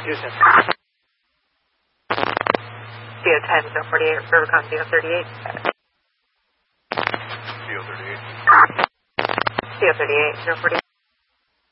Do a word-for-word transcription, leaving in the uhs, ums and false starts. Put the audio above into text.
Houston. C O ten, zero forty-eight, Rivercon, C O thirty-eight. C O thirty-eight. C O thirty-eight, zero forty-eight.